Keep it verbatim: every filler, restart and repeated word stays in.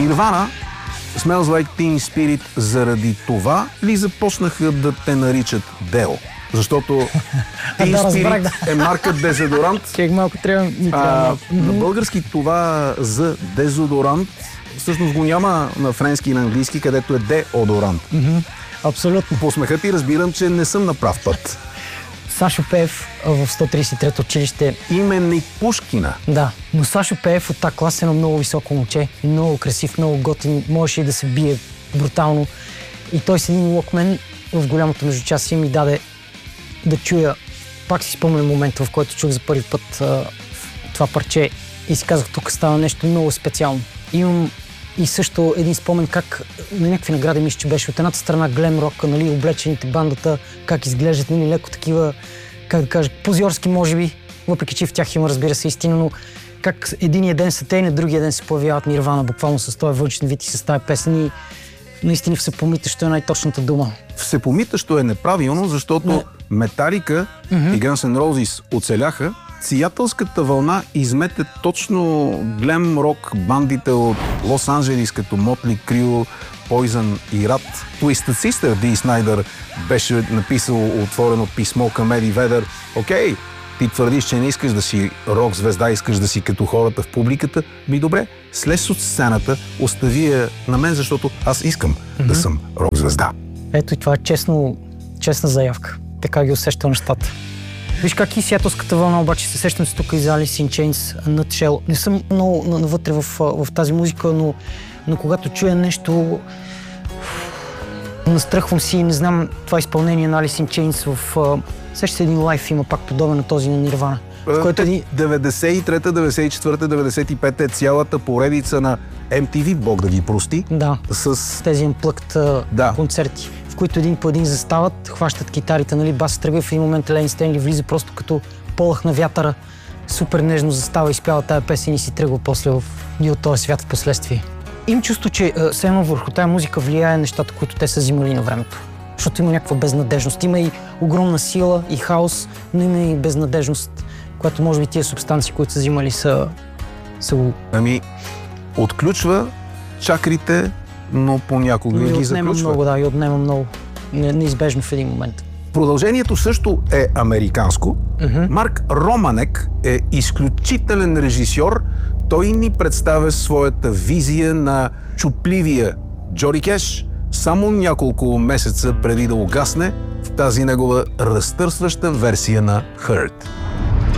Nirvana, Smells Like Teen Spirit, заради това ли започнаха да те наричат Део? Защото Teen Да, Spirit разбрах, да. е марка дезодорант. Човек малко трябва... Ми трябва А, малко. на български това за дезодорант всъщност го няма на френски и на английски, където е деодорант. Абсолютно. По смеха ти разбирам, че не съм на прав път. Сашо Пеев в сто тридесет и трето училище. Именник Пушкина. Да, но Сашо Пеев от тази класа е едно много високо момче. Много красив, много готин. Можеше и да се бие брутално. И той с един локмен в голямото междучасие ми даде да чуя. Пак си спомням момента, в който чух за първи път а, това парче и си казах, тук става нещо много специално. Имам и също един спомен как на някакви награди мисля, че беше от едната страна глем рока, нали, облечените бандата, как изглеждат, нали, леко такива, как да кажа, позорски може би, въпреки че в тях има, разбира се, истина, но как единия ден са те, на другия ден се появяват Нирвана, буквално с този външен вид и с тази песен и наистина всепомитащо е най-точната дума. Всепомитащо е неправилно, защото Не. Металика и Guns N' Roses оцеляха. Циятелската вълна измете точно глем рок бандите от Лос-Анджелис, като Мотли Крю, Poison и Rat. Twisted Sister, Ди Снайдър, беше написал отворено писмо към Еди Ведър. Окей, ти твърдиш, че не искаш да си рок звезда, искаш да си като хората в публиката. Ми добре, слез от сцената, остави я на мен, защото аз искам mm-hmm. да съм рок звезда. Ето и това е честно, честна заявка. Така ги усеща нещата. Виж как и сиатълската вълна, обаче се сещам се тук и за Alice in Chains, Nutshell. Не съм много навътре в, в тази музика, но, но когато чуя нещо, настръхвам си и не знам това изпълнение на Alice in Chains в... Сеща се един лайф има пак подобен на този на Nirvana. В който един... деветдесет и трета, деветдесет и четвърта, деветдесет и пета е цялата поредица на Ем Ти Ви, Бог да ги прости. Да, с тези unplugged да. концерти, в които един по един застават, хващат китарите, нали, бас тръгва и в един момент Лейн Стенли влиза просто като полъх на вятъра, супер нежно застава и спява тая песен и си тръгва после в и от този свят в последствие. Им чувство, че все едно върху тая музика влияе нещата, които те са взимали на времето. Защото има някаква безнадежност. Има и огромна сила и хаос, но има и безнадежност, която може би тия субстанции, които са взимали, са, са го... Ами, отключва чакрите, но понякога но ги отнема заключва. много, да, и отнема много. Не, неизбежно в един момент. Продължението също е американско. Mm-hmm. Марк Романек е изключителен режисьор. Той ни представя своята визия на чупливия Джони Кеш само няколко месеца преди да угасне в тази негова разтърсваща версия на Hurt.